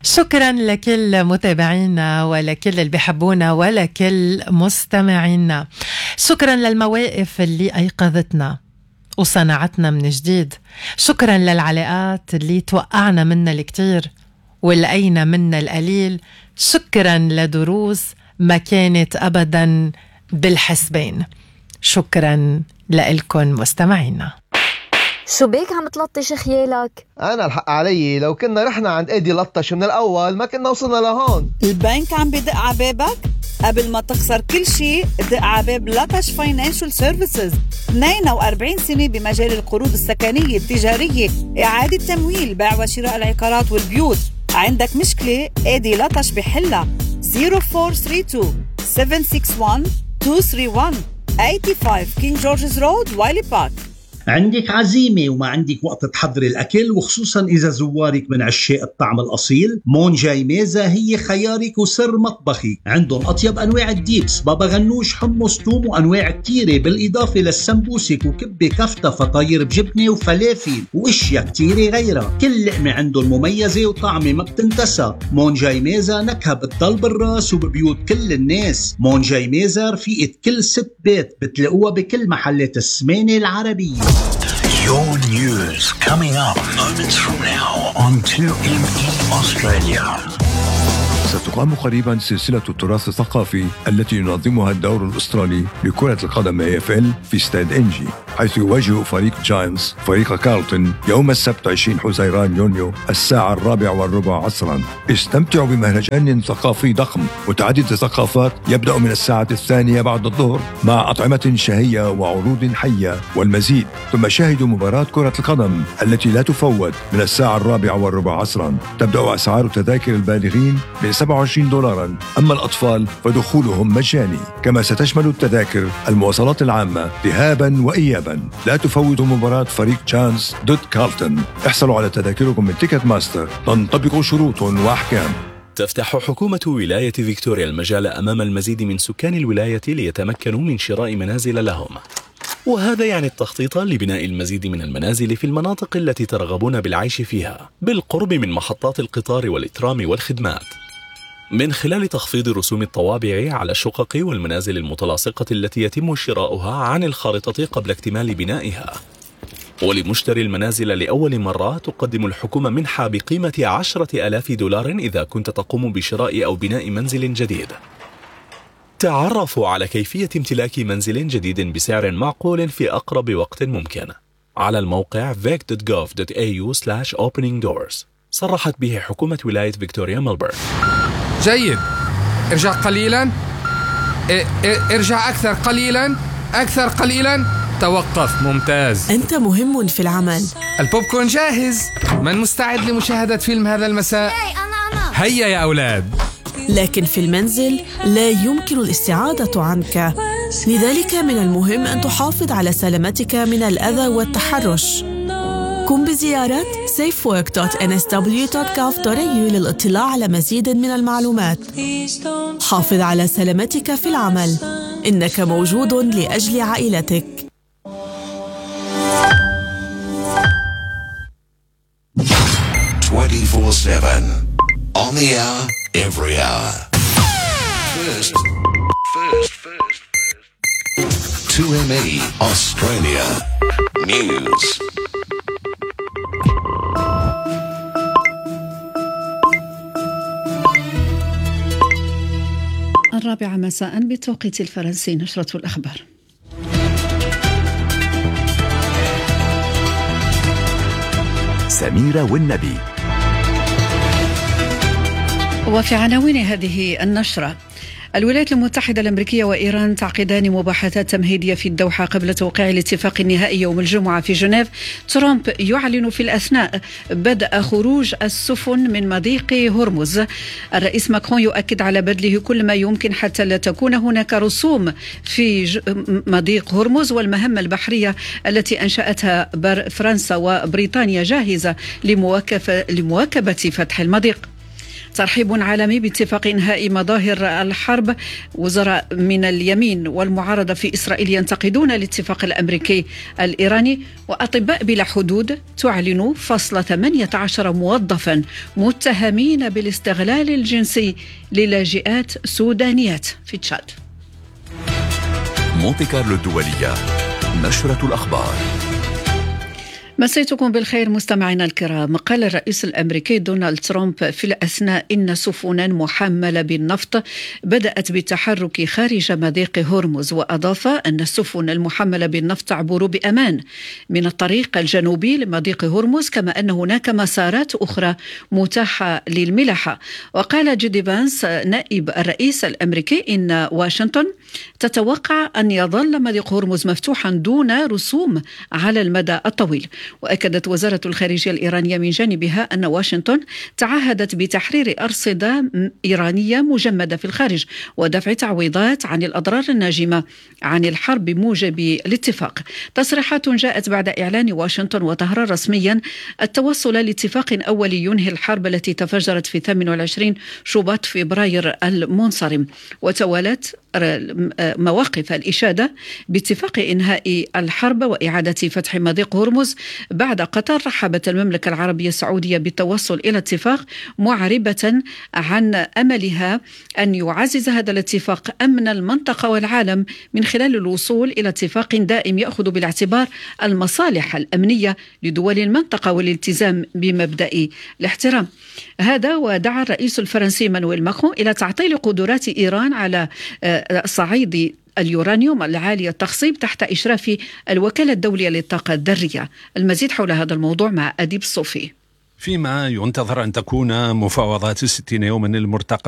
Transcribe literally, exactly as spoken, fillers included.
شكرا لكل متابعينا ولكل اللي بيحبونا ولكل مستمعينا. شكرا للمواقف اللي أيقظتنا وصنعتنا من جديد. شكرا للعلاقات اللي توقعنا منها الكتير ولقينا منها القليل. شكرا لدروس ما كانت أبدا بالحسبين. شكرا لكم مستمعينا. شو بيك عم تلطش خيالك؟ أنا الحق علي، لو كنا رحنا عند إيدي لطش من الأول ما كنا وصلنا لهون. البنك عم بدق عبابك؟ قبل ما تخسر كل شيء دق عباب لطش فاينانشال سيرفيسز. اثنين وأربعين سنة بمجال القروض السكنية التجارية، إعادة تمويل، بيع وشراء العقارات والبيوت. عندك مشكلة؟ إيدي لطش بحلها. صفر أربعة ثلاثة اثنين سبعة ستة واحد اثنين ثلاثة واحد خمسة وثمانين كينج جورجز رود وايلي بارك. عندك عزيمة وما عندك وقت تحضري الأكل، وخصوصا إذا زوارك من عشاق الطعم الأصيل، مون جاي ميزة هي خيارك وسر مطبخي. عندهم أطيب أنواع الديبس، بابا غنوش، حمص، توم، وأنواع كتيرة، بالإضافة للسمبوسك وكبة كفتة، فطاير بجبنة وفلافل وإشياء كتيرة غيرها. كل لقمة عندهم مميزة وطعمة ما بتنتسى. مون جاي ميزة نكهة بتضل بالراس وببيوت كل الناس. مون جاي ميزة رفيقة كل ست بيت، بتلاقوها بكل محلات السمانة العربية. Your news coming up moments from now on two M E Australia. ستقام قريبا سلسلة التراث الثقافي التي ينظمها الدور الأسترالي لكرة القدم إيه إف إل في استاد إنجي، حيث يواجه فريق جاينتس فريق كارلتون يوم السبت عشرين حزيران يونيو الساعة الرابعة والربع عصرا. استمتعوا بمهرجان ثقافي ضخم متعدد الثقافات يبدأ من الساعة الثانية بعد الظهر مع أطعمة شهية وعروض حية والمزيد. ثم شاهدوا مباراة كرة القدم التي لا تفوت من الساعة الرابعة والربع عصرا. تبدأ أسعار تذاكر البالغين من سبعة وعشرين دولارا، أما الأطفال فدخولهم مجاني. كما ستشمل التذاكر المواصلات العامة ذهابا وإيابا. لا تفوتوا مباراة فريق جاينتس ضد كارلتون. احصلوا على تذاكركم من تيكت ماستر. تنطبق شروط وأحكام. تفتح حكومة ولاية فيكتوريا المجال أمام المزيد من سكان الولاية ليتمكنوا من شراء منازل لهم، وهذا يعني التخطيط لبناء المزيد من المنازل في المناطق التي ترغبون بالعيش فيها بالقرب من محطات القطار والإترام والخدمات، من خلال تخفيض رسوم الطوابع على الشقق والمنازل المتلاصقة التي يتم شراؤها عن الخارطة قبل اكتمال بنائها. ولمشتري المنازل لأول مرة تقدم الحكومة منحة بقيمة عشرة آلاف دولار إذا كنت تقوم بشراء أو بناء منزل جديد. تعرفوا على كيفية امتلاك منزل جديد بسعر معقول في أقرب وقت ممكن على الموقع فيك دوت جوف دوت إيه يو سلاش أوبنينج دورز. صرحت به حكومة ولاية فيكتوريا ملبورن. جيد، ارجع قليلا، ارجع أكثر قليلا، أكثر قليلا، توقف. ممتاز، أنت مهم في العمل. البوب كورن جاهز. من مستعد لمشاهدة فيلم هذا المساء؟ هيا يا أولاد. لكن في المنزل لا يمكن الاستعادة عنك، لذلك من المهم أن تحافظ على سلامتك من الأذى والتحرش. قم بزيارة سيف ورك دوت إن إس دبليو دوت جوف دوت إيه يو للاطلاع على مزيد من المعلومات. حافظ على سلامتك في العمل، إنك موجود لأجل عائلتك. twenty-four seven on the hour, every hour. First, first, first, first. two M E Australia News. الرابعة مساء بتوقيت الفرنسي. نشرة الأخبار. سميرة والنبي. وفي عناوين هذه النشرة: الولايات المتحدة الأمريكية وإيران تعقدان مباحثات تمهيدية في الدوحة قبل توقيع الاتفاق النهائي يوم الجمعة في جنيف. ترامب يعلن في الأثناء بدء خروج السفن من مضيق هرمز. الرئيس ماكرون يؤكد على بذله كل ما يمكن حتى لا تكون هناك رسوم في مضيق هرمز، والمهمة البحرية التي أنشأتها فرنسا وبريطانيا جاهزة لمواكبة فتح المضيق. ترحيب عالمي باتفاق إنهاء مظاهر الحرب. وزراء من اليمين والمعارضة في إسرائيل ينتقدون الاتفاق الأمريكي الإيراني. وأطباء بلا حدود تعلن فصل ثمانية عشر موظفا متهمين بالاستغلال الجنسي للاجئات سودانيات في تشاد. مونتي كارلو الدولية، نشرة الأخبار. مسيتكم بالخير مستمعينا الكرام. قال الرئيس الأمريكي دونالد ترامب في الأثناء إن سفنا محملة بالنفط بدأت بالتحرك خارج مضيق هرمز، وأضاف أن السفن المحملة بالنفط تعبر بأمان من الطريق الجنوبي لمضيق هرمز، كما أن هناك مسارات أخرى متاحة للملاحة. وقال جيدي فانس نائب الرئيس الأمريكي إن واشنطن تتوقع أن يظل مضيق هرمز مفتوحا دون رسوم على المدى الطويل. وأكدت وزارة الخارجية الإيرانية من جانبها أن واشنطن تعهدت بتحرير أرصدة إيرانية مجمدة في الخارج ودفع تعويضات عن الأضرار الناجمة عن الحرب بموجب الاتفاق. تصريحات جاءت بعد إعلان واشنطن وطهران رسميا التوصل لاتفاق أولي ينهي الحرب التي تفجرت في ثمانية وعشرين شباط فبراير المنصرم. وتوالت مواقف الإشادة باتفاق إنهاء الحرب وإعادة فتح مضيق هرمز بعد قطر. رحبت المملكة العربية السعودية بالتوصل إلى اتفاق، معربة عن أملها أن يعزز هذا الاتفاق أمن المنطقة والعالم من خلال الوصول إلى اتفاق دائم يأخذ بالاعتبار المصالح الأمنية لدول المنطقة والالتزام بمبدأ الاحترام. هذا ودعا الرئيس الفرنسي مانويل ماكرون إلى تعطيل قدرات إيران على صعيد اليورانيوم العالي التخصيب تحت إشراف الوكالة الدولية للطاقة الذرية. المزيد حول هذا الموضوع مع أديب الصوفي. فيما ينتظر أن تكون مفاوضات الستين يوما المرتقبة